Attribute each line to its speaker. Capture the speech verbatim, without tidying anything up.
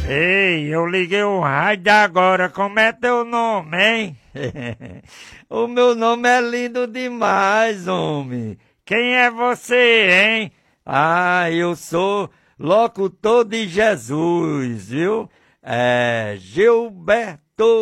Speaker 1: Ei, eu liguei o rádio agora, como é teu nome, hein?
Speaker 2: O meu nome é lindo demais, homem.
Speaker 1: Quem é você, hein?
Speaker 2: Ah, eu sou locutor de Jesus, viu? É Gilberto